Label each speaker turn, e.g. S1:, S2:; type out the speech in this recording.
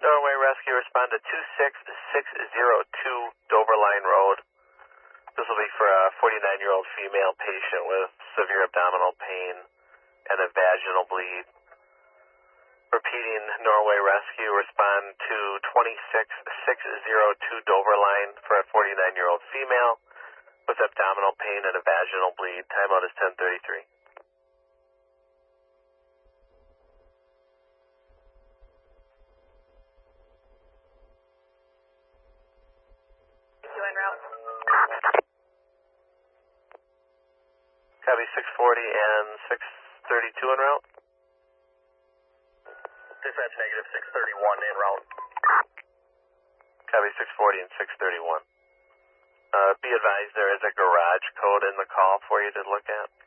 S1: Norway Rescue, respond to 26602 Dover Line Road. This will be for a 49-year-old female patient with severe abdominal pain and a vaginal bleed. Repeating, Norway Rescue, respond to 26602 Dover Line for a 49-year-old female with abdominal pain and a vaginal bleed. Timeout is 10:33. Copy 640 and 632 en route.
S2: Dispatch negative 631 en route.
S1: Copy 640 and 631. Be advised there is a garage code in the call for you to look at.